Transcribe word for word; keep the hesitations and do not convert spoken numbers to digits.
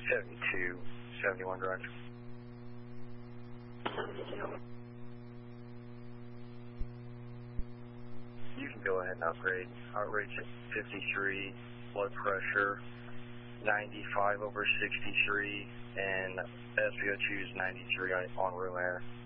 seventy-two seventy-one direct. You can go ahead and upgrade. Heart rate's at fifty-three, blood pressure ninety-five over sixty-three, and S p O two is ninety-three on room air.